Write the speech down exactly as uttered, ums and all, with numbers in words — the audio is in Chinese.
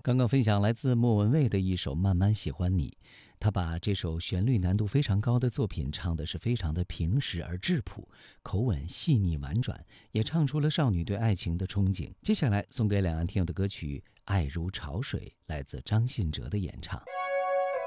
刚刚分享来自莫文蔚的一首《慢慢喜欢你》，他把这首旋律难度非常高的作品唱的是非常的平实而质朴，口吻细腻婉转，也唱出了少女对爱情的憧憬。接下来送给两岸听友的歌曲《爱如潮水》，来自张信哲的演唱。